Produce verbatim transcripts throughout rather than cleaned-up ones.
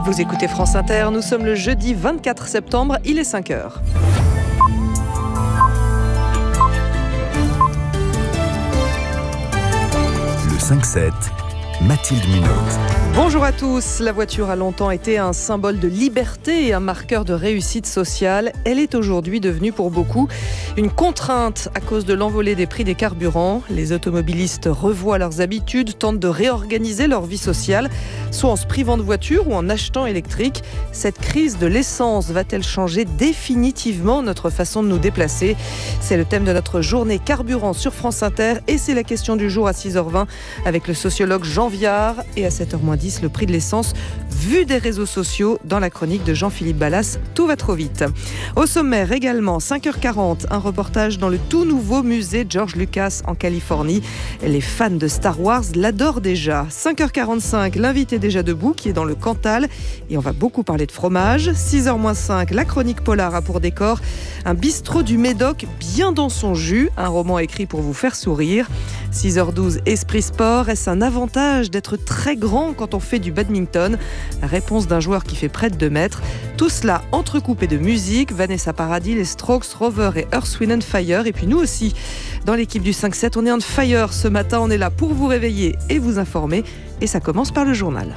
Vous écoutez France Inter, nous sommes le jeudi vingt-quatre septembre, il est cinq heures. Le cinq sept, Mathilde Munoz. Bonjour à tous. La voiture a longtemps été un symbole de liberté et un marqueur de réussite sociale. Elle est aujourd'hui devenue pour beaucoup une contrainte à cause de l'envolée des prix des carburants. Les automobilistes revoient leurs habitudes, tentent de réorganiser leur vie sociale, soit en se privant de voiture ou en achetant électrique. Cette crise de l'essence va-t-elle changer définitivement notre façon de nous déplacer ? C'est le thème de notre journée carburant sur France Inter et c'est la question du jour à six heures vingt avec le sociologue Jean Viard et à sept heures moins dix le prix de l'essence vu des réseaux sociaux dans la chronique de Jean-Philippe Ballas. Tout va trop vite. Au sommaire également, cinq heures quarante, un reportage dans le tout nouveau musée George Lucas en Californie. Les fans de Star Wars l'adorent déjà. cinq heures quarante-cinq, l'invité déjà debout qui est dans le Cantal et on va beaucoup parler de fromage. six heures moins cinq, la chronique polar a pour décor un bistrot du Médoc bien dans son jus, un roman écrit pour vous faire sourire. six heures douze, Esprit Sport, est-ce un avantage d'être très grand quand on fait du badminton ? Réponse d'un joueur qui fait près de deux mètres. Tout cela entrecoupé de musique, Vanessa Paradis, les Strokes, Rover et Earth, Wind and Fire. Et puis nous aussi, dans l'équipe du cinq sept, on est on fire ce matin, on est là pour vous réveiller et vous informer. Et ça commence par le journal.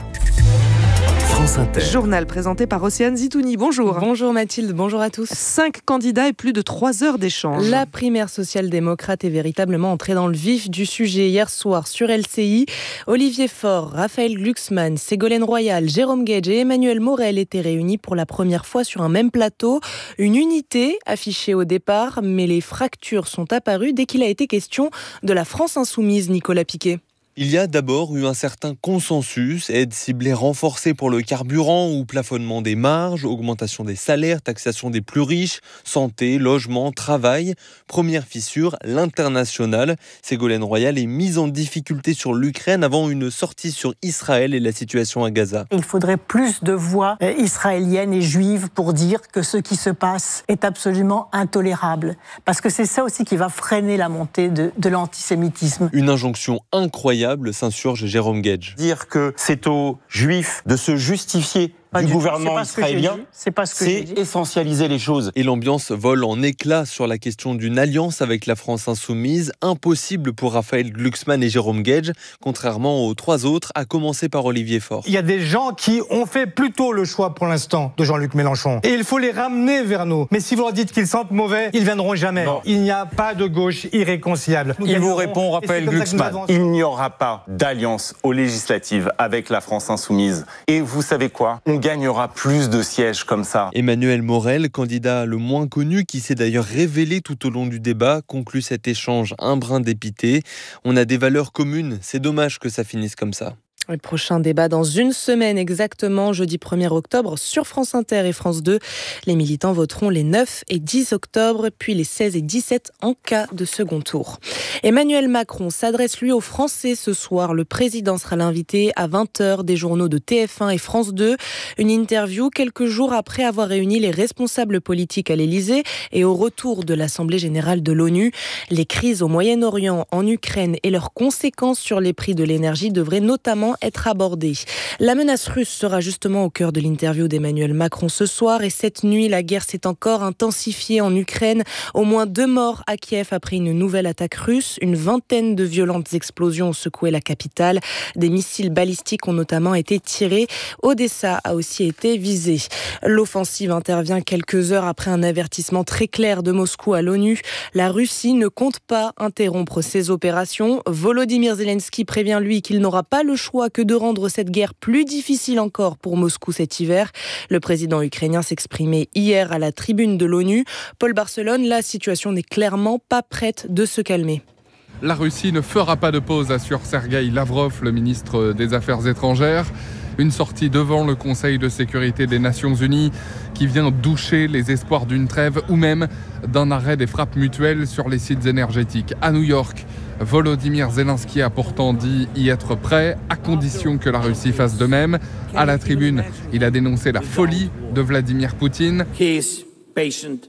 France Inter. Journal présenté par Océane Zitouni. Bonjour. Bonjour Mathilde, bonjour à tous. Cinq candidats et plus de trois heures d'échange. La primaire social-démocrate est véritablement entrée dans le vif du sujet hier soir sur L C I. Olivier Faure, Raphaël Glucksmann, Ségolène Royal, Jérôme Guedj et Emmanuel Morel étaient réunis pour la première fois sur un même plateau. Une unité affichée au départ, mais les fractures sont apparues dès qu'il a été question de la France insoumise, Nicolas Piquet. Il y a d'abord eu un certain consensus, aide ciblée renforcée pour le carburant ou plafonnement des marges, augmentation des salaires, taxation des plus riches, santé, logement, travail. Première fissure, l'international. Ségolène Royal est mise en difficulté sur l'Ukraine avant une sortie sur Israël et la situation à Gaza. Il faudrait plus de voix israéliennes et juives pour dire que ce qui se passe est absolument intolérable. Parce que c'est ça aussi qui va freiner la montée de, de l'antisémitisme. Une injonction incroyable, s'insurge Jérôme Guedj. Dire que c'est aux Juifs de se justifier Pas du, du gouvernement israélien, c'est, pas ce que c'est essentialiser les choses. Et l'ambiance vole en éclats sur la question d'une alliance avec la France insoumise. Impossible pour Raphaël Glucksmann et Jérôme Guedj, contrairement aux trois autres, à commencer par Olivier Faure. Il y a des gens qui ont fait plutôt le choix pour l'instant de Jean-Luc Mélenchon. Et il faut les ramener vers nous. Mais si vous leur dites qu'ils sentent mauvais, ils viendront jamais. Non. Il n'y a pas de gauche irréconciliable. Nous il vous répond, Raphaël Glucksmann. Il n'y aura pas d'alliance aux législatives avec la France insoumise. Et vous savez quoi ? On gagnera plus de sièges comme ça. Emmanuel Morel, candidat le moins connu, qui s'est d'ailleurs révélé tout au long du débat, conclut cet échange un brin dépité. On a des valeurs communes, c'est dommage que ça finisse comme ça. Le prochain débat dans une semaine exactement, jeudi premier octobre, sur France Inter et France deux. Les militants voteront les neuf et dix octobre, puis les seize et dix-sept en cas de second tour. Emmanuel Macron s'adresse lui aux Français ce soir. Le président sera l'invité à vingt heures des journaux de T F un et France deux. Une interview quelques jours après avoir réuni les responsables politiques à l'Élysée et au retour de l'Assemblée générale de l'ONU. Les crises au Moyen-Orient, en Ukraine et leurs conséquences sur les prix de l'énergie devraient notamment être abordée. La menace russe sera justement au cœur de l'interview d'Emmanuel Macron ce soir et cette nuit, la guerre s'est encore intensifiée en Ukraine. Au moins deux morts à Kiev après une nouvelle attaque russe. Une vingtaine de violentes explosions ont secoué la capitale. Des missiles balistiques ont notamment été tirés. Odessa a aussi été visée. L'offensive intervient quelques heures après un avertissement très clair de Moscou à l'ONU. La Russie ne compte pas interrompre ses opérations. Volodymyr Zelensky prévient lui qu'il n'aura pas le choix que de rendre cette guerre plus difficile encore pour Moscou cet hiver. Le président ukrainien s'exprimait hier à la tribune de l'ONU. Paul Barcelone, la situation n'est clairement pas prête de se calmer. La Russie ne fera pas de pause, assure Sergueï Lavrov, le ministre des Affaires étrangères. Une sortie devant le Conseil de sécurité des Nations Unies qui vient doucher les espoirs d'une trêve ou même d'un arrêt des frappes mutuelles sur les sites énergétiques. À New York, Volodymyr Zelensky a pourtant dit y être prêt, à condition que la Russie fasse de même. À la tribune, il a dénoncé la folie de Vladimir Poutine.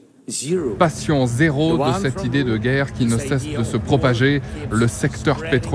Patient zéro de cette idée de guerre qui ne cesse de se propager. Le secteur pétrolier